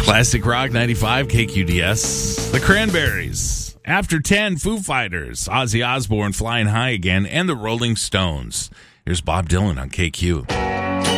Classic Rock 95 KQDS. The Cranberries. After 10, Foo Fighters. Ozzy Osbourne, Flying High Again, and the Rolling Stones. Here's Bob Dylan on KQ.